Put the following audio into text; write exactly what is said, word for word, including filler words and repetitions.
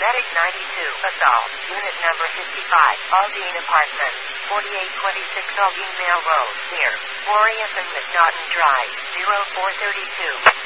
Medic ninety-two, Assault, Unit number fifty-five, Aldine Apartments, forty-eight twenty-six Aldine Mail Road, near Warrington McNaughton Drive, zero four three two.